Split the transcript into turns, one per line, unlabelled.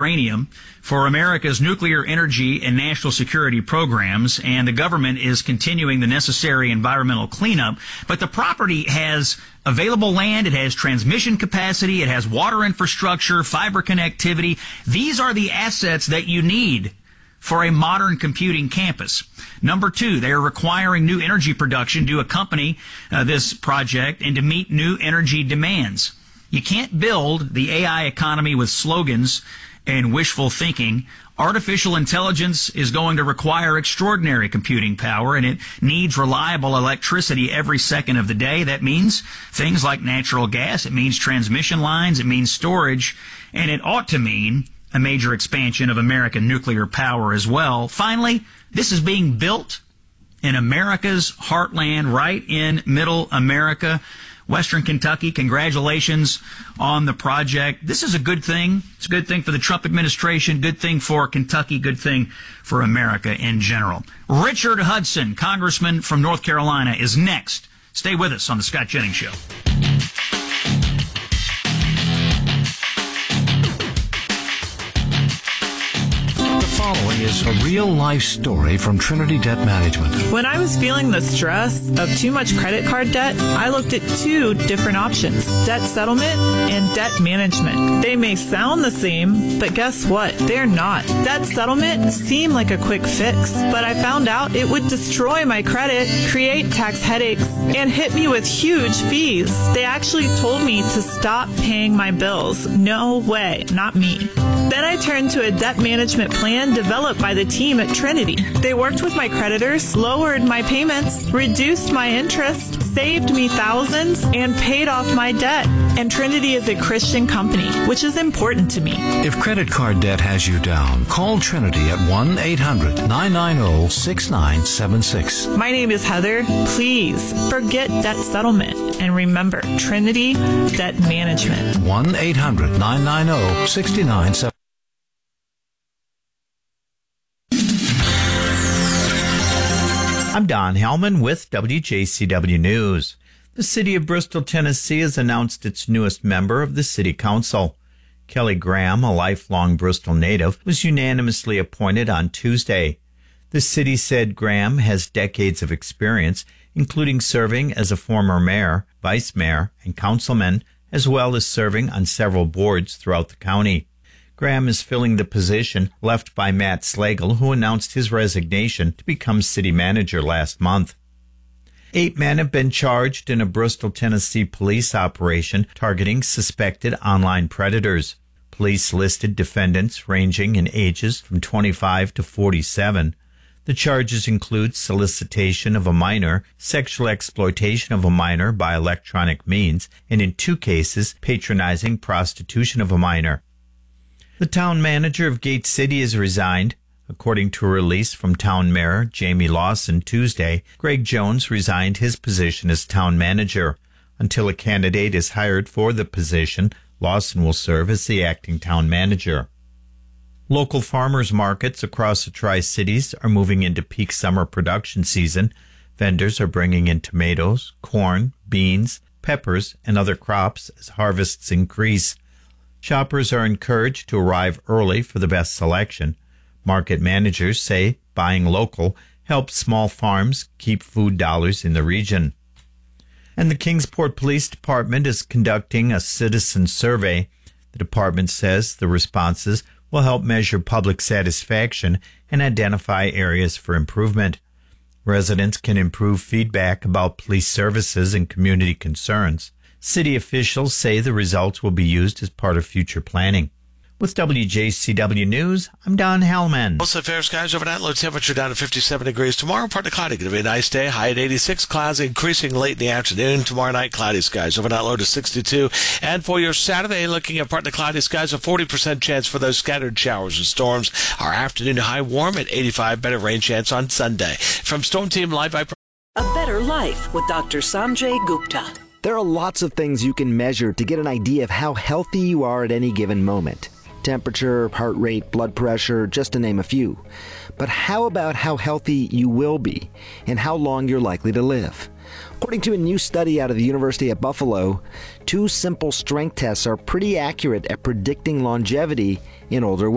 uranium for America's nuclear energy and national security programs, and the government is continuing the necessary environmental cleanup. But the property has available land, it has transmission capacity, it has water infrastructure, fiber connectivity. These are the assets that you need for a modern computing campus. Number two, they are requiring new energy production to accompany this project and to meet new energy demands. You can't build the AI economy with slogans and wishful thinking. Artificial intelligence is going to require extraordinary computing power, and it needs reliable electricity every second of the day. That means things like natural gas. It means transmission lines. It means storage. And it ought to mean a major expansion of American nuclear power as well. Finally, this is being built in America's heartland, right in middle America. Western Kentucky, congratulations on the project. This is a good thing. It's a good thing for the Trump administration, good thing for Kentucky, good thing for America in general. Richard Hudson, congressman from North Carolina, is next. Stay with us on The Scott Jennings Show.
The following is a real-life story from Trinity Debt Management.
When I was feeling the stress of too much credit card debt, I looked at two different options: debt settlement and debt management. They may sound the same, but guess what? They're not. Debt settlement seemed like a quick fix, but I found out it would destroy my credit, create tax headaches, and hit me with huge fees. They actually told me to stop paying my bills. No way, not me. Then I turned to a debt management plan developed by the team at Trinity. They worked with my creditors, lowered my payments, reduced my interest, saved me thousands, and paid off my debt. And Trinity is a Christian company, which is important to me.
If credit card debt has you down, call Trinity at 1-800-990-6976.
My name is Heather. Please forget debt settlement and remember Trinity Debt Management.
1-800-990-6976.
I'm Don Hellman with WJCW News. The city of Bristol, Tennessee has announced its newest member of the city council. Kelly Graham, a lifelong Bristol native, was unanimously appointed on Tuesday. The city said Graham has decades of experience, including serving as a former mayor, vice mayor, and councilman, as well as serving on several boards throughout the county. Graham is filling the position left by Matt Slagle, who announced his resignation to become city manager last month. 8 men have been charged in a Bristol, Tennessee police operation targeting suspected online predators. Police listed defendants ranging in ages from 25 to 47. The charges include solicitation of a minor, sexual exploitation of a minor by electronic means, and in 2 cases, patronizing prostitution of a minor. The town manager of Gate City has resigned. According to a release from Town Mayor Jamie Lawson Tuesday, Greg Jones resigned his position as town manager. Until a candidate is hired for the position, Lawson will serve as the acting town manager. Local farmers markets across the Tri-Cities are moving into peak summer production season. Vendors are bringing in tomatoes, corn, beans, peppers, and other crops as harvests increase. Shoppers are encouraged to arrive early for the best selection. Market managers say buying local helps small farms keep food dollars in the region. And the Kingsport Police Department is conducting a citizen survey. The department says the responses will help measure public satisfaction and identify areas for improvement. Residents can improve feedback about police services and community concerns. City officials say the results will be used as part of future planning. With WJCW News, I'm Don Hellman.
Also, fair skies overnight, low temperature down to 57 degrees. Tomorrow, partly cloudy. Going to be a nice day. High at 86. Clouds increasing late in the afternoon. Tomorrow night, cloudy skies. Overnight low to 62. And for your Saturday, looking at partly cloudy skies, a 40% chance for those scattered showers and storms. Our afternoon high warm at 85. Better rain chance on Sunday. From Storm Team Live by...
A Better Life with Dr. Sanjay Gupta.
There are lots of things you can measure to get an idea of how healthy you are at any given moment. Temperature, heart rate, blood pressure, just to name a few. But how about how healthy you will be and how long you're likely to live? According to a new study out of the University of Buffalo, 2 simple strength tests are pretty accurate at predicting longevity in older women.